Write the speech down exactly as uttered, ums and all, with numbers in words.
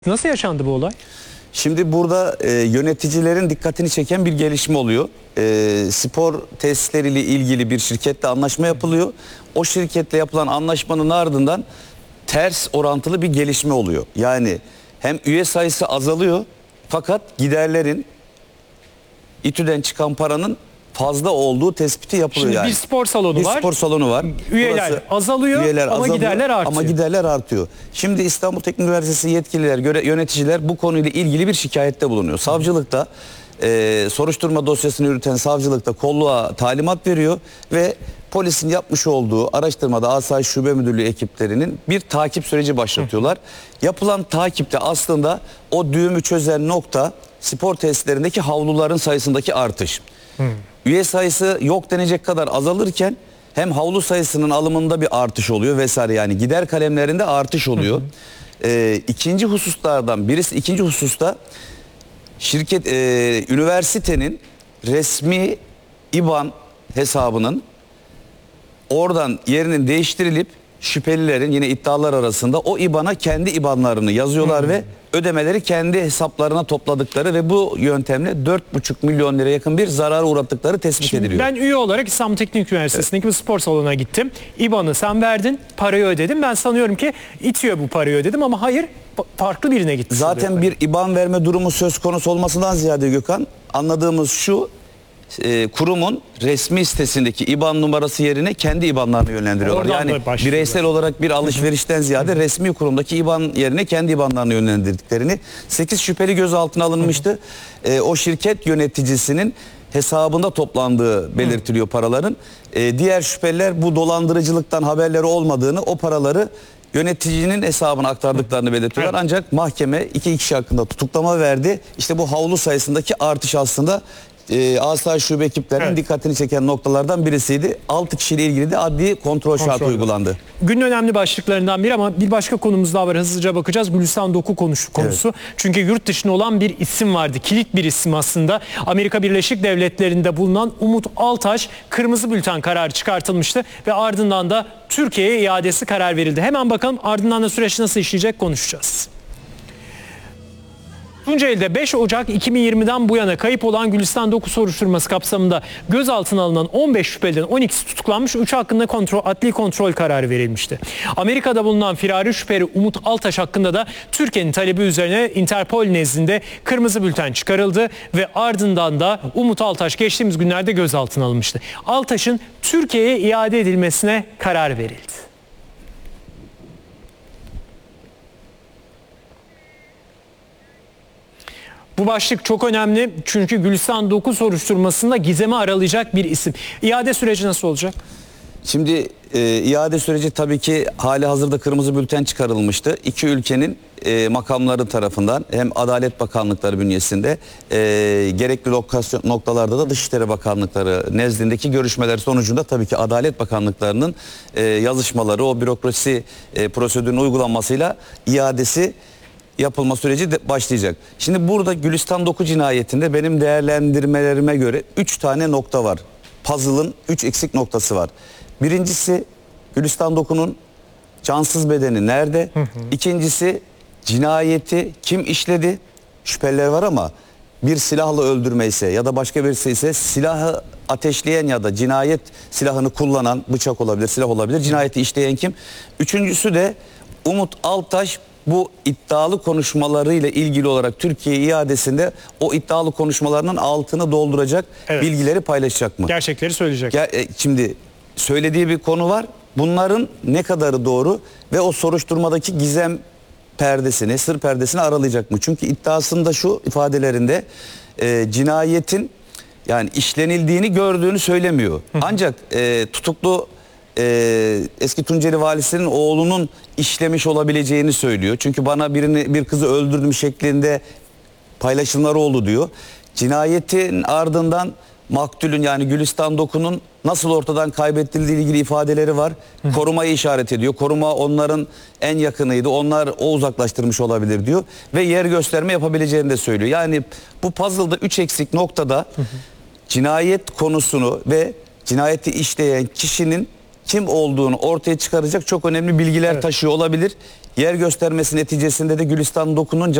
Nasıl yaşandı bu olay? Şimdi burada e, yöneticilerin dikkatini çeken bir gelişme oluyor. E, spor tesisleriyle ilgili bir şirketle anlaşma yapılıyor. O şirketle yapılan anlaşmanın ardından ters orantılı bir gelişme oluyor. Yani hem üye sayısı azalıyor fakat giderlerin, İTÜ'den çıkan paranın fazla olduğu tespiti yapılıyor. Şimdi yani. bir spor salonu bir var. spor salonu var. Üyeler Burası, azalıyor üyeler ama azalıyor, giderler artıyor. Ama giderler artıyor. Şimdi İstanbul Teknik Üniversitesi yetkililer, göre, yöneticiler bu konuyla ilgili bir şikayette bulunuyor. Savcılıkta e, soruşturma dosyasını yürüten savcılıkta kolluğa talimat veriyor ve polisin yapmış olduğu araştırmada Asayiş Şube Müdürlüğü ekiplerinin bir takip süreci başlatıyorlar. Hı. Yapılan takipte aslında o düğümü çözen nokta spor tesislerindeki havluların sayısındaki artış. Hı. Üye sayısı yok denecek kadar azalırken hem havlu sayısının alımında bir artış oluyor vesaire, yani gider kalemlerinde artış oluyor. Hı hı. Ee, ikinci hususlardan birisi, ikinci hususta şirket, e, üniversitenin resmi İBAN hesabının oradan yerinin değiştirilip şüphelilerin yine iddialar arasında o İBAN'a kendi İBAN'larını yazıyorlar. Hı. Ve ödemeleri kendi hesaplarına topladıkları ve bu yöntemle dört buçuk milyon lira yakın bir zarara uğrattıkları tespit Şimdi ediliyor. ben üye olarak İstanbul Teknik Üniversitesi'ndeki evet. bir spor salonuna gittim. İBAN'ı sen verdin, parayı ödedim. Ben sanıyorum ki İTÜ'ye bu parayı ödedim ama hayır, farklı birine gitti. Zaten bir İBAN verme durumu söz konusu olmasından ziyade Gökhan, anladığımız şu: E, kurumun resmi sitesindeki İBAN numarası yerine kendi İBAN'larını yönlendiriyorlar. Oradan yani bireysel olarak bir alışverişten ziyade resmi kurumdaki İBAN yerine kendi İBAN'larını yönlendirdiklerini, sekiz şüpheli gözaltına alınmıştı. E, o şirket yöneticisinin hesabında toplandığı belirtiliyor paraların. E, diğer şüpheliler bu dolandırıcılıktan haberleri olmadığını, o paraları yöneticinin hesabına aktardıklarını belirtiyorlar. Evet. Ancak mahkeme iki kişi hakkında tutuklama verdi. İşte bu havlu sayısındaki artış aslında E, Asayiş Şube ekiplerinin evet. dikkatini çeken noktalardan birisiydi. altı kişiyle ilgili de adli kontrol, kontrol şartı uygulandı. Günün önemli başlıklarından biri ama bir başka konumuz daha var. Hızlıca bakacağız. Gülistan Doku konusu. konusu. Evet. Çünkü yurt dışında olan bir isim vardı. Kilit bir isim aslında. Amerika Birleşik Devletleri'nde bulunan Umut Altaş kırmızı bülten kararı çıkartılmıştı ve ardından da Türkiye'ye iadesi karar verildi. Hemen bakalım ardından da süreç nasıl işleyecek konuşacağız. Tunceli'de beş Ocak iki bin yirmiden bu yana kayıp olan Gülistan Doku soruşturması kapsamında gözaltına alınan on beş şüpheliden on ikisi tutuklanmış, üç hakkında kontrol, adli kontrol kararı verilmişti. Amerika'da bulunan firari şüpheli Umut Altaş hakkında da Türkiye'nin talebi üzerine Interpol nezdinde kırmızı bülten çıkarıldı ve ardından da Umut Altaş geçtiğimiz günlerde gözaltına alınmıştı. Altaş'ın Türkiye'ye iade edilmesine karar verildi. Bu başlık çok önemli çünkü Gülistan Doku soruşturmasında gizemi aralayacak bir isim. İade süreci nasıl olacak? Şimdi e, iade süreci tabii ki hali hazırda kırmızı bülten çıkarılmıştı. İki ülkenin e, makamları tarafından hem Adalet Bakanlıkları bünyesinde e, gerekli lokasyon noktalarda da Dışişleri Bakanlıkları nezdindeki görüşmeler sonucunda tabii ki Adalet Bakanlıklarının e, yazışmaları, o bürokrasi e, prosedürünün uygulanmasıyla iadesi yapılma süreci de başlayacak. Şimdi burada Gülistan Doku cinayetinde benim değerlendirmelerime göre üç tane nokta var. Puzzle'ın üç eksik noktası var. Birincisi, Gülistan Doku'nun cansız bedeni nerede? Hı hı. İkincisi, cinayeti kim işledi? Şüpheliler var ama bir silahla öldürme ise ya da başka birisi ise silahı ateşleyen ya da cinayet silahını kullanan, bıçak olabilir, silah olabilir, cinayeti işleyen kim? Üçüncüsü de Umut Altaş bu iddialı konuşmalarıyla ilgili olarak Türkiye iadesinde o iddialı konuşmalarının altını dolduracak evet. bilgileri paylaşacak mı? Gerçekleri söyleyecek. Ya, e, şimdi söylediği bir konu var. Bunların ne kadarı doğru ve o soruşturmadaki gizem perdesini, sır perdesini aralayacak mı? Çünkü iddiasında şu ifadelerinde e, cinayetin yani işlenildiğini gördüğünü söylemiyor. Hı. Ancak e, tutuklu Ee, eski Tunceli valisinin oğlunun işlemiş olabileceğini söylüyor. Çünkü bana birini bir kızı öldürdüm şeklinde paylaşımları oldu diyor. Cinayetin ardından maktulün yani Gülistan Doku'nun nasıl ortadan kaybettirildiği ilgili ifadeleri var. Hı. Korumayı işaret ediyor. Koruma onların en yakınıydı. Onlar o uzaklaştırmış olabilir diyor. Ve yer gösterme yapabileceğini de söylüyor. Yani bu puzzle'da üç eksik noktada hı hı. cinayet konusunu ve cinayeti işleyen kişinin kim olduğunu ortaya çıkaracak çok önemli bilgiler evet. taşıyor olabilir. Yer göstermesi neticesinde de Gülistan Doku'nun